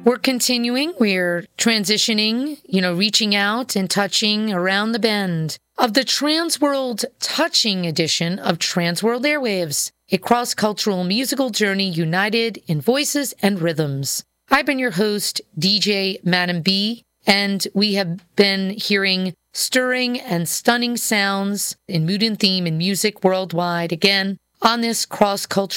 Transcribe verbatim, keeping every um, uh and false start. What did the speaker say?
we're continuing. We're transitioning, you know, reaching out and touching around the bend of the Transworld Touching edition of Transworld Airwaves, a cross-cultural musical journey united in voices and rhythms. I've been your host, D J Madam B, and we have been hearing stirring and stunning sounds in mood and theme and music worldwide, again, on this cross-cultural